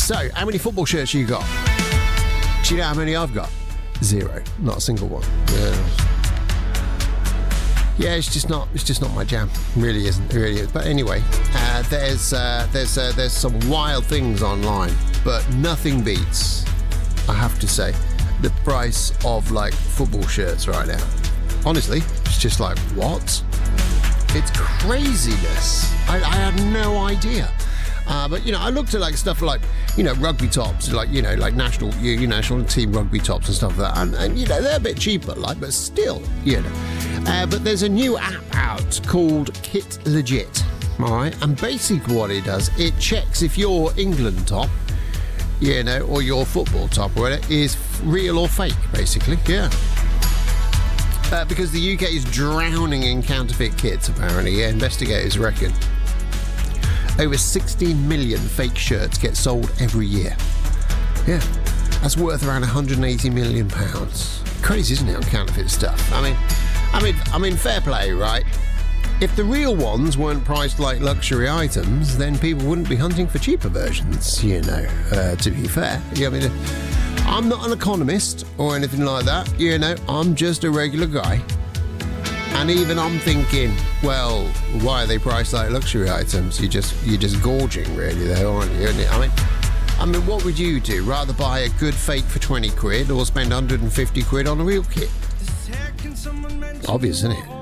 So, how many football shirts you got? Do you know how many I've got? 0. Not a single one. Yeah, it's just not my jam. It really isn't. It really is. But anyway, there's some wild things online, but nothing beats, I have to say, the price of like football shirts right now. Honestly, it's just like, what? It's craziness. I had no idea. But, you know, I looked at like stuff like, you know, rugby tops, like, you know, like national team rugby tops and stuff like that. And you know, they're a bit cheaper, like, but still, you know. But there's a new app out called Kit Legit, all right? And basically what it does, it checks if your England top, you know, or your football top or whatever is real or fake, basically, yeah. Because the UK is drowning in counterfeit kits, apparently. Yeah, investigators reckon over 16 million fake shirts get sold every year. Yeah, that's worth around £180 million. Crazy, isn't it, on counterfeit stuff? I mean, fair play, right? If the real ones weren't priced like luxury items, then people wouldn't be hunting for cheaper versions, you know, to be fair. Yeah, I mean, I'm not an economist or anything like that, you know, I'm just a regular guy. And even I'm thinking, well, why are they priced like luxury items? You're just gorging, really, though, aren't you? I mean, what would you do? Rather buy a good fake for 20 quid or spend 150 quid on a real kit? Obvious, isn't it?